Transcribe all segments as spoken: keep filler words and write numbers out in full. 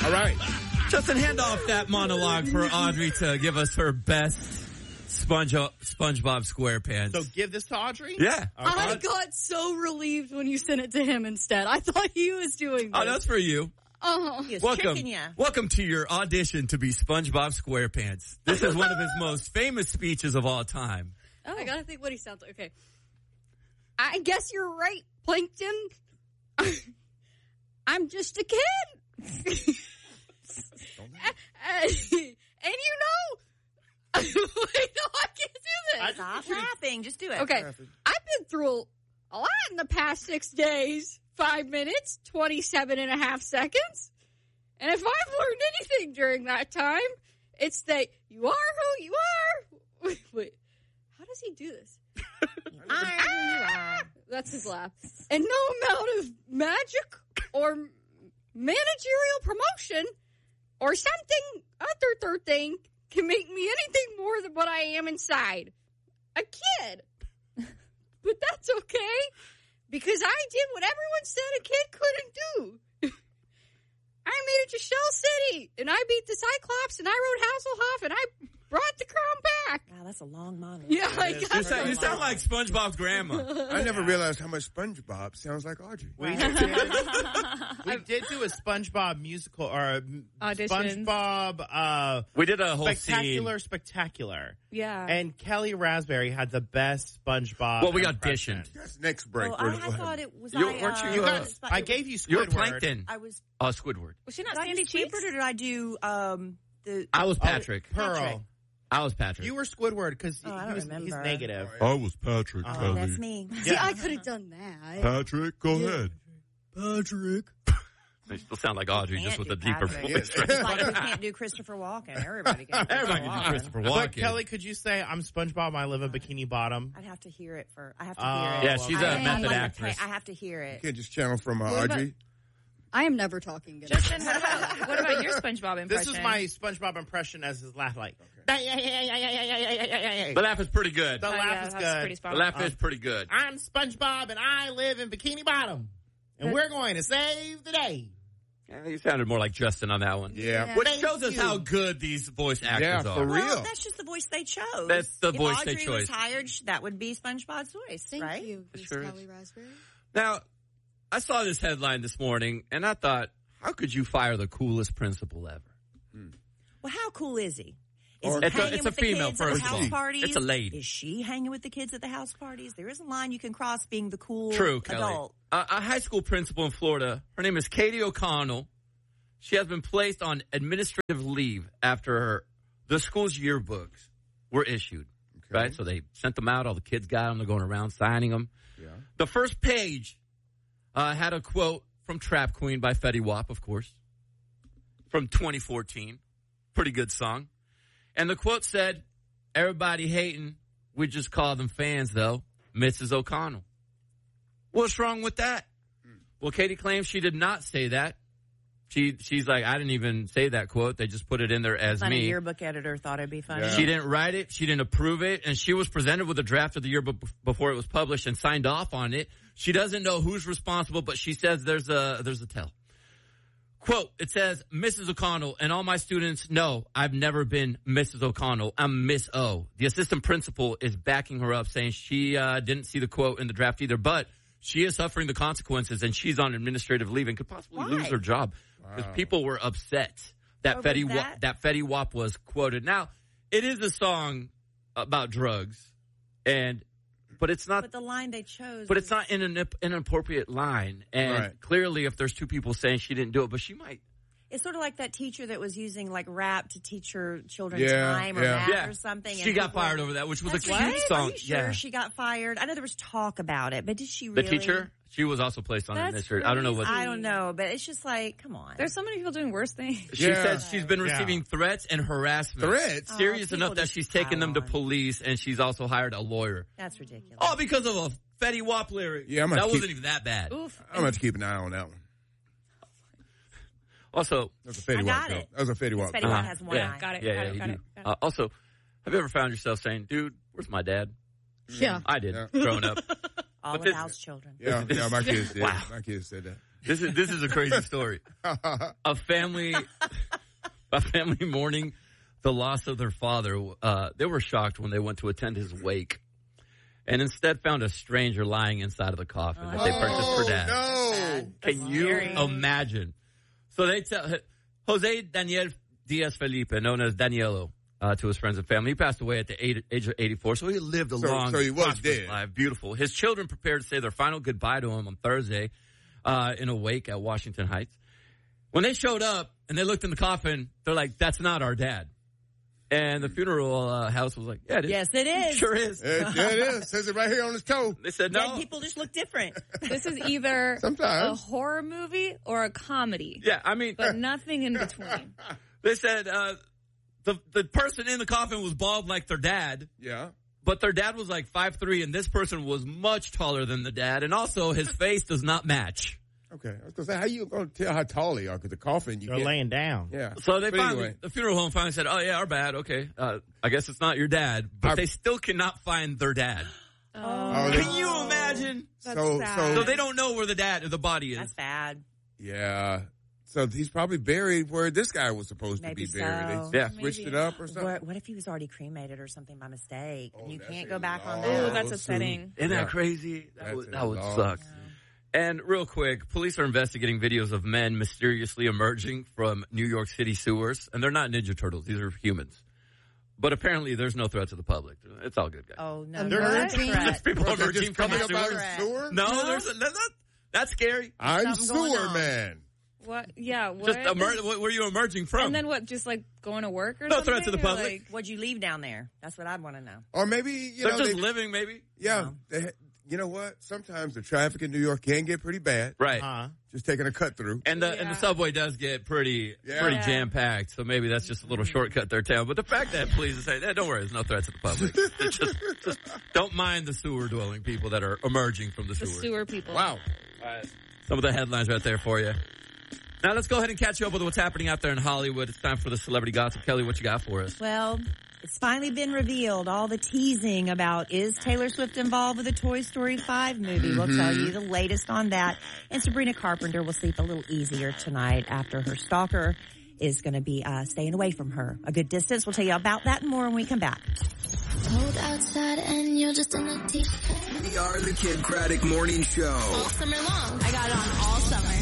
All right. Justin, hand off that monologue for Audrey to give us her best Sponge SpongeBob SquarePants. So give this to Audrey? Yeah. I got so relieved when you sent it to him instead. I thought he was doing this. Oh, that's for you. Uh-huh. He was Welcome, tricking you. welcome to your audition to be SpongeBob SquarePants. This is one of his most famous speeches of all time. Oh. I gotta think what he sounds like. Okay. I guess you're right, Plankton. I'm just a kid. and, and you know... Wait, no, I can't do this. Stop laughing. Just do it. Okay. I've been through a lot in the past six days. Five minutes, twenty-seven and a half seconds. And if I've learned anything during that time, it's that you are who you are. Wait, wait. How does he do this? ah, that's his laugh. And no amount of magic or managerial promotion or something other third thing can make me anything more than what I am inside. A kid. But that's okay. Because I did what everyone said a kid couldn't do. I made it to Shell City, and I beat the Cyclops, and I rode Hasselhoff, and I brought the crown back. Wow, that's a long monologue. Yeah, I got You sound, you sound like SpongeBob's grandma. I never realized how much SpongeBob sounds like Audrey. We did, we did do a SpongeBob musical or Auditions. SpongeBob uh, We did a whole spectacular, scene. spectacular. Yeah. And Kelly Raspberry had the best SpongeBob. Well, we impression. auditioned. That's next break. Oh, I, I thought it was. You- I, weren't you, uh, you got- was- I gave you Squidward. You're Plankton. I was. Oh, Squidward. Was she not Did I Sandy do Cheeks? Squidward or did I do um the? I was Patrick. Pearl. Patrick. I was Patrick. You were Squidward because Oh, I he don't was, remember. he's negative. I was Patrick. Oh, that's me. See, I could have done that. Patrick, go ahead. Patrick. They still sound like Audrey, just Can't with a do deeper Patrick. voice. It's like who can't do Christopher Walken? Everybody can. Do Everybody can do Walken. Christopher But Walken. Kelly, could you say, I'm SpongeBob, I live in Bikini Bottom? I'd have to hear it for. I have to Oh, hear it. Yeah, she's I, a I'm method like a actress. pra- I have to hear You it. can't just channel from uh, What about- Audrey. I am never talking. Gonna Justin, what about, what about your SpongeBob impression? This is my SpongeBob impression as his laugh, like. The The laugh is pretty good. The Oh, laugh yeah, is that's good. pretty spot The on. laugh is pretty good. I'm SpongeBob and I live in Bikini Bottom. And we're going to save the day. Yeah, you sounded more like Justin on that one. Yeah. Which Thank shows us you. how good these voice actors Yeah, are. for real. Well, that's just the voice they chose. That's the if voice Audrey they chose. was hired, sh- that would be SpongeBob's voice, Thank right? you, Miss sure is. Kelly Raspberry. Now, I saw this headline this morning, and I thought, how could you fire the coolest principal ever? Well, how cool is he? Is Or- he It's a- hanging it's a with the female, kids at first the of house all. parties? It's a lady. Is she hanging with the kids at the house parties? There is a line you can cross being the cool True, Kelly. adult. Uh, a high school principal in Florida, her name is Katie O'Connell. She has been placed on administrative leave after her, the school's yearbooks were issued. Okay. Right? So they sent them out. All the kids got them. They're going around signing them. Yeah. The first page uh, had a quote from Trap Queen by Fetty Wap, of course, from twenty fourteen. Pretty good song. And the quote said, everybody hating, we just call them fans, though, Missus O'Connell. What's wrong with that? Well, Katie claims she did not say that. She She's like, I didn't even say that quote. They just put it in there as Funny me. yearbook editor thought it'd be funny. Yeah. She didn't write it. She didn't approve it. And she was presented with a draft of the yearbook bef- before it was published and signed off on it. She doesn't know who's responsible, but she says there's a there's a tell. Quote, it says, Missus O'Connell, and all my students know I've never been Missus O'Connell. I'm Miss O. The assistant principal is backing her up, saying she uh, didn't see the quote in the draft either, but she is suffering the consequences, and she's on administrative leave and could possibly Why? lose her job. Because Wow. people were upset that Over Fetty Wap, that? that Fetty Wap was quoted. Now, it is a song about drugs, and but it's not. But the line they chose. But it's was- not in an inappropriate line. And Right. clearly, if there's two people saying she didn't do it, but she might. It's sort of like that teacher that was using like rap to teach her children Yeah, time or yeah. math Yeah. or something. She and got people- fired over that, which was That's a right? cute song. Are you sure Yeah. she got fired? I know there was talk about it, but did she The really? teacher, she was also placed on That's administrative. I don't know what. I don't know, but it's just like, come on. There's so many people doing worse things. She Yeah. said she's been Yeah. receiving threats and harassment. Threats? Oh, Serious people enough that just she's taken them to pile on. police, and she's also hired a lawyer. That's ridiculous. All because of a Fetty Wap lyric. Yeah, I'm gonna that keep- wasn't even that bad. Oof. I'm going to have to keep an eye on that one. Also, That's a Fetty I Wap. got though. it. That was a Fetty Wap. Fetty though. Wap has one yeah, eye. Got it, Yeah, got yeah, it, you got do. it, got it. Uh, also, have you ever found yourself saying, "Dude, where's my dad?" Yeah. I did Yeah. growing up. All But of this- Al's children. Yeah, yeah, my kids did. Wow. My kids said that. This is this is a crazy story. A family, a family mourning the loss of their father. Uh, they were shocked when they went to attend his wake, and instead found a stranger lying inside of the coffin that they purchased for dad. No. Can you imagine? So they tell Jose Daniel Diaz Felipe, known as Danielo, uh, to his friends and family. He passed away at the age, age of eighty-four, so he lived a So- long, so he was prosperous dead. life. Beautiful. His children prepared to say their final goodbye to him on Thursday uh, in a wake at Washington Heights. When they showed up and they looked in the coffin, they're like, "That's not our dad." And the funeral uh, house was like, "Yeah, it is. Yes, it is. Sure is." It, yeah, it is. Says it right here on his toe. They said Dead no. people just look different. This is either a Sometimes. horror movie or a comedy, Yeah, I mean, but nothing in between. they said uh, the the person in the coffin was bald like their dad. Yeah. But their dad was like five three, and this person was much taller than the dad, and also his face does not match. Okay. I was going to say, how you going to tell how tall they are? Because the coffin, you They're can't. laying down. Yeah. So they But finally, anyway. the funeral home finally said, "Oh yeah, our bad. Okay, uh, I guess it's not your dad." But Our- they still cannot find their dad. Oh, they- Can you imagine? That's so, sad. so, So they don't know where the dad, the body is. That's bad. yeah. So he's probably buried where this guy was supposed Maybe to be buried. so. They Yeah. switched Maybe. it up or something. What, what if he was already cremated or something by mistake? Oh, you that's can't a go back on long- Oh, that. that's soon. upsetting. Isn't Yeah. that crazy? That That's would, a that would long- suck. And real quick, police are investigating videos of men mysteriously emerging from New York City sewers. And they're not Ninja Turtles. These are humans. But apparently there's no threat to the public. It's all good, guys. Oh, no. They're no emerging? threat. People What, they're emerging just from coming the up out sewer. of the sewer? No, No? there's a, that's, not, that's scary. I'm Something going sewer on. man. What? Yeah. What? Just emer- what, where are you emerging from? and then what? Just like going to work or No something? threat to the Or, public. like- What'd you leave down there? That's what I'd want to know. Or maybe, you they're know, just they, living, maybe. yeah, No. they, you know what? Sometimes the traffic in New York can get pretty bad. Right. Uh-huh. Just taking a cut through. And the and Yeah. the subway does get pretty Yeah. pretty Yeah. jam packed, so maybe that's just a little shortcut there, town. But the fact that police are saying, eh, "Don't worry, there's no threat to the public. It's just, just don't mind the sewer dwelling people that are emerging from the, The sewers." sewer people. Wow. Some of the headlines right there for you. Now let's go ahead and catch you up with what's happening out there in Hollywood. It's time for the celebrity gossip. Kelly, what you got for us? Well, it's finally been revealed. All the teasing about is Taylor Swift involved with the Toy Story five movie. We'll tell you the latest on that. And Sabrina Carpenter will sleep a little easier tonight after her stalker is going to be uh, staying away from her a good distance. We'll tell you about that and more when we come back. Cold outside and you're just in a t-shirt. We are the Kid Craddock Morning Show. All summer long. I got it on all summer.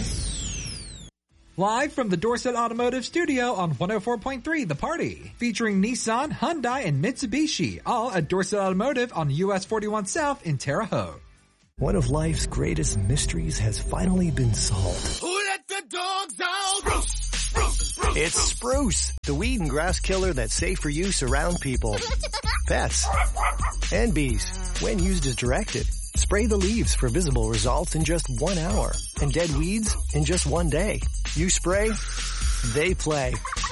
Live from the Dorset Automotive Studio on one oh four point three The Party. Featuring Nissan, Hyundai, and Mitsubishi. All at Dorset Automotive on U S forty-one South in Terre Haute. One of life's greatest mysteries has finally been solved. Who let the dogs out? Spruce, Spruce, Spruce. It's Spruce, the weed and grass killer that's safe for use around people, pets, and bees when used as directed. Spray the leaves for visible results in just one hour and dead weeds in just one day. You spray, they play.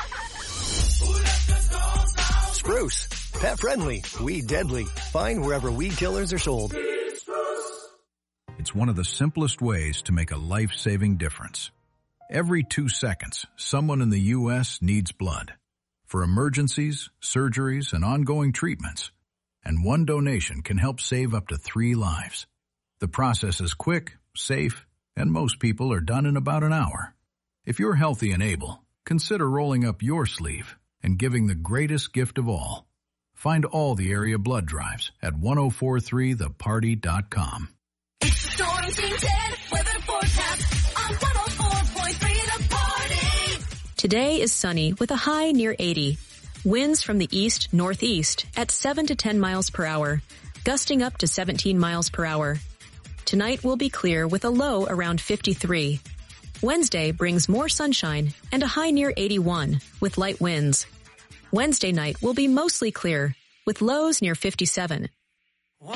Spruce, pet friendly, weed deadly. Find wherever weed killers are sold. It's one of the simplest ways to make a life-saving difference. Every two seconds, someone in the U S needs blood for emergencies, surgeries, and ongoing treatments. And one donation can help save up to three lives. The process is quick, safe, and most people are done in about an hour. If you're healthy and able, consider rolling up your sleeve and giving the greatest gift of all. Find all the area blood drives at ten forty-three the party dot com. Storm Team ten, weather forecast on one oh four point three The Party. Today is sunny with a high near eighty. Winds from the east-northeast at seven to ten miles per hour, gusting up to seventeen miles per hour. Tonight will be clear with a low around fifty-three. Wednesday brings more sunshine and a high near eighty-one with light winds. Wednesday night will be mostly clear with lows near fifty-seven.